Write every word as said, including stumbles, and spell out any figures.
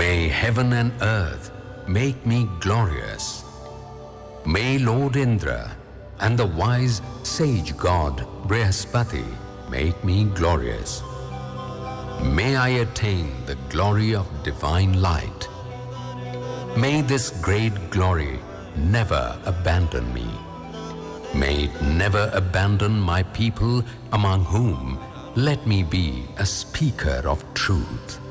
May heaven and earth make me glorious. May Lord Indra and the wise sage god Brihaspati make me glorious. May I attain the glory of divine light. May this great glory never abandon me. May it never abandon my people, among whom let me be a speaker of truth.